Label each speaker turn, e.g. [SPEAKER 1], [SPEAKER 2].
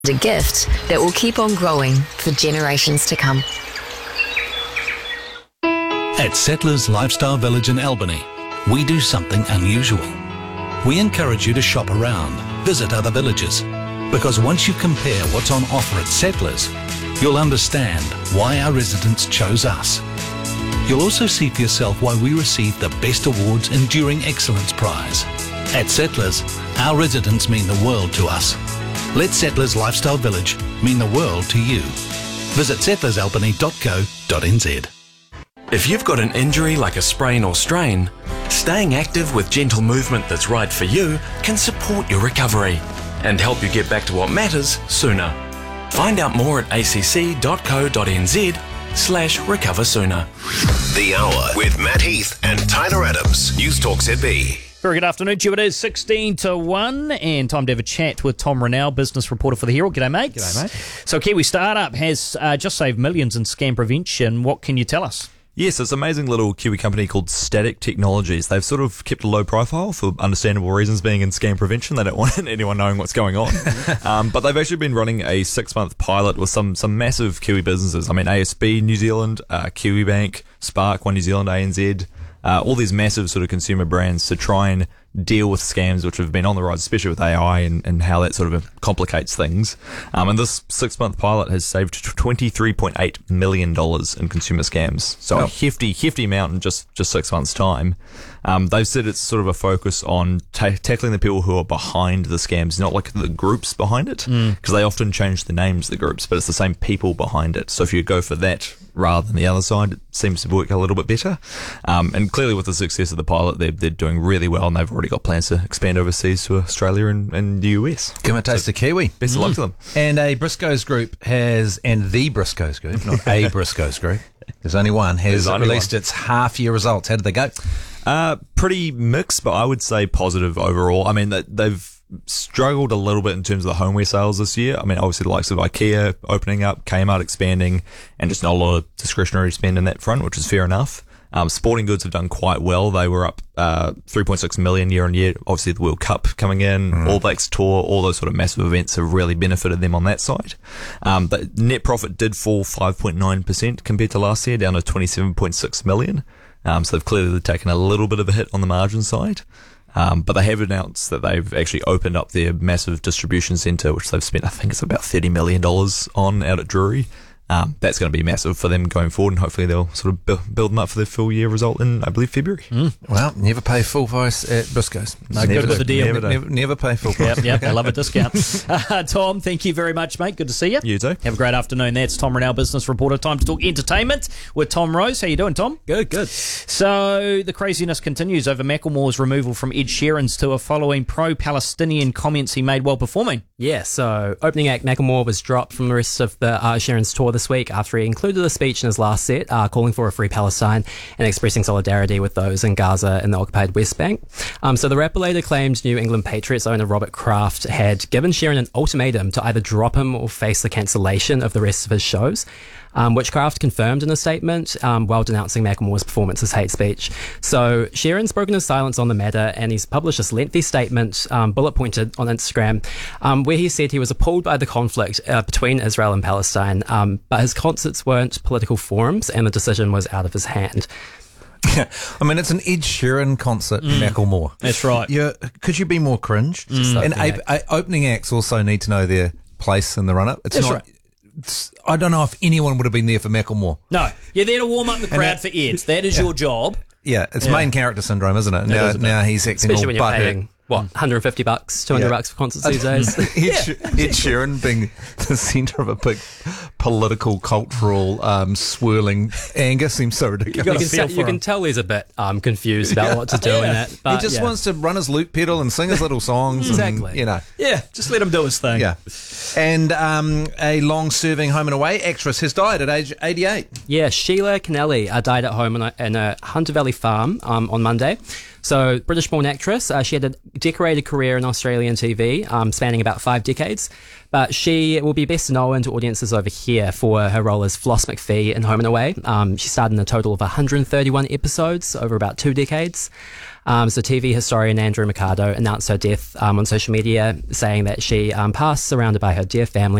[SPEAKER 1] A gift that will keep on growing for generations to come.
[SPEAKER 2] At Settlers Lifestyle Village in Albany, we do something unusual. We encourage you to shop around, visit other villages, because once you compare what's on offer at Settlers, you'll understand why our residents chose us. You'll also see for yourself why we received the Best Awards Enduring Excellence Prize. At Settlers, our residents mean the world to us. Let Settlers Lifestyle Village mean the world to you. Visit settlersalbany.co.nz.
[SPEAKER 3] If you've got an injury like a sprain or strain, staying active with gentle movement that's right for you can support your recovery and help you get back to what matters sooner. Find out more at acc.co.nz/recover sooner.
[SPEAKER 4] The Hour with Matt Heath and Tyler Adams. News Talk ZB.
[SPEAKER 5] Very good afternoon to you. It is 16 to 1 and time to have a chat with Tom Rinell, business reporter for The Herald. G'day, mate.
[SPEAKER 6] G'day, mate.
[SPEAKER 5] So Kiwi startup has just saved millions in scam prevention. What can you tell us?
[SPEAKER 6] Yes, it's an amazing little Kiwi company called Static Technologies. They've sort of kept a low profile for understandable reasons, being in scam prevention. They don't want anyone knowing what's going on. But they've actually been running a 6-month pilot with some massive Kiwi businesses. I mean, ASB New Zealand, Kiwi Bank, Spark, One New Zealand, ANZ, all these massive sort of consumer brands to try and deal with scams which have been on the rise, especially with AI and how that sort of complicates things. And this 6-month pilot has saved $23.8 million in consumer scams. So a hefty amount in just 6 months' time. They've said it's sort of a focus on tackling the people who are behind the scams, not like the groups behind it, because they often change the names of the groups, but it's the same people behind it. So if you go for that rather than the other side, it seems to work a little bit better. And clearly with the success of the pilot, they're doing really well, and they've already got plans to expand overseas to Australia and the US.
[SPEAKER 7] Give 'em a taste of Kiwi.
[SPEAKER 6] Best of luck to them.
[SPEAKER 7] And the Briscoes Group, not a Briscoes Group, there's only one, has released its half-year results. How did they go?
[SPEAKER 6] Pretty mixed, but I would say positive overall. I mean, they've struggled a little bit in terms of the homeware sales this year. I mean, obviously the likes of IKEA opening up, Kmart expanding, and just not a lot of discretionary spend in that front, which is fair enough. Sporting goods have done quite well. They were up 3.6 million year on year. Obviously the World Cup coming in, All Blacks tour, all those sort of massive events have really benefited them on that side. The net profit did fall 5.9% compared to last year, down to 27.6 million. So they've clearly taken a little bit of a hit on the margin side. But they have announced that they've actually opened up their massive distribution centre, which they've spent, I think it's about $30 million on out at Drury. That's going to be massive for them going forward, and hopefully they'll sort of build them up for their full year result in, I believe, February.
[SPEAKER 7] Well, never pay full price at Briscoes.
[SPEAKER 5] No, good with the deal.
[SPEAKER 7] Never pay full price.
[SPEAKER 5] Yep, I love a discount. Tom, thank you very much, mate. Good to see you.
[SPEAKER 6] You too.
[SPEAKER 5] Have a great afternoon. That's Tom Rinell, business reporter. Time to talk entertainment with Tom Rose. How you doing, Tom?
[SPEAKER 8] Good.
[SPEAKER 5] So the craziness continues over Macklemore's removal from Ed Sheeran's tour following pro-Palestinian comments he made while performing.
[SPEAKER 8] Yeah, so opening act Macklemore was dropped from the rest of the Sheeran's tour this week after he included a speech in his last set calling for a free Palestine and expressing solidarity with those in Gaza and the occupied West Bank. So the rapper later claimed New England Patriots owner Robert Kraft had given Sheeran an ultimatum to either drop him or face the cancellation of the rest of his shows. Which Kraft confirmed in a statement while denouncing Macklemore's performance as hate speech. So Sheeran's broken his silence on the matter, and he's published this lengthy statement, bullet pointed, on Instagram, where he said he was appalled by the conflict between Israel and Palestine, but his concerts weren't political forums, and the decision was out of his hand.
[SPEAKER 7] I mean, it's an Ed Sheeran concert, Macklemore.
[SPEAKER 5] That's right.
[SPEAKER 7] Could you be more cringe? And opening acts also need to know their place in the run-up. It's not... Right. I don't know if anyone would have been there for Macklemore.
[SPEAKER 5] No, you're there to warm up the crowd for Ed. That is your job.
[SPEAKER 7] Yeah, it's main character syndrome, isn't it? Now he's acting
[SPEAKER 8] especially
[SPEAKER 7] all
[SPEAKER 8] when you're paying, $150, $200 for concerts these days.
[SPEAKER 7] Ed Sheeran being the centre of a big political, cultural, swirling anger seems so ridiculous.
[SPEAKER 8] You can tell he's a bit confused about what to do in that. But
[SPEAKER 7] he just wants to run his loop pedal and sing his little songs.
[SPEAKER 8] Exactly.
[SPEAKER 7] And,
[SPEAKER 5] Yeah, just let him do his thing.
[SPEAKER 7] Yeah. And a long-serving home and away actress has died at age 88.
[SPEAKER 8] Yeah, Sheila Kennelly died at home in a Hunter Valley farm on Monday. So, British-born actress, she had a decorated career in Australian TV, spanning about 5 decades. But she will be best known to audiences over here for her role as Floss McPhee in Home and Away. She starred in a total of 131 episodes over about 2 decades. So TV historian Andrew Mercado announced her death on social media, saying that she passed surrounded by her dear family